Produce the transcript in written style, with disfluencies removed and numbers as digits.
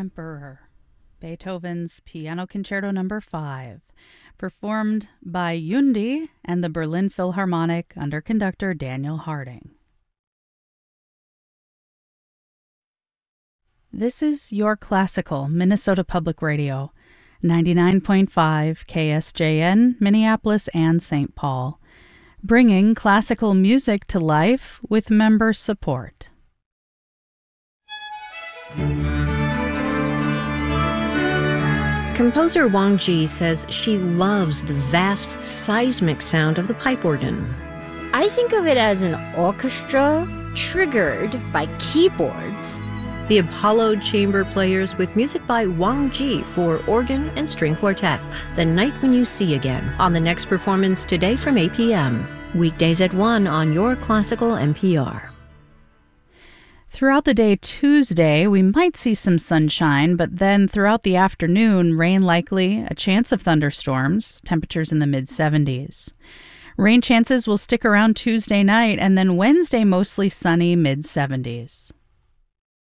Emperor, Beethoven's Piano Concerto No. 5, performed by Yundi and the Berlin Philharmonic under conductor Daniel Harding. This is Your Classical, Minnesota Public Radio, 99.5 KSJN, Minneapolis and St. Paul, bringing classical music to life with member support. Composer Wang Ji says she loves the vast seismic sound of the pipe organ. I think of it as an orchestra triggered by keyboards. The Apollo Chamber Players with music by Wang Ji for organ and string quartet, The Night When You See Again, on the next performance today from 8 p.m. Weekdays at 1 on Your Classical NPR. Throughout the day Tuesday, we might see some sunshine, but then throughout the afternoon, rain likely, a chance of thunderstorms, temperatures in the mid-70s. Rain chances will stick around Tuesday night, and then Wednesday mostly sunny, mid-70s.